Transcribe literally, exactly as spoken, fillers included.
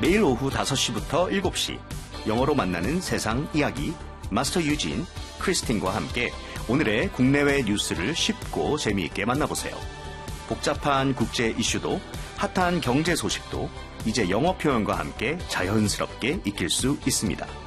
매일 오후 다섯 시부터 일곱 시 영어로 만나는 세상 이야기 마스터 유진, 크리스틴과 함께 오늘의 국내외 뉴스를 쉽고 재미있게 만나보세요. 복잡한 국제 이슈도 핫한 경제 소식도 이제 영어 표현과 함께 자연스럽게 익힐 수 있습니다.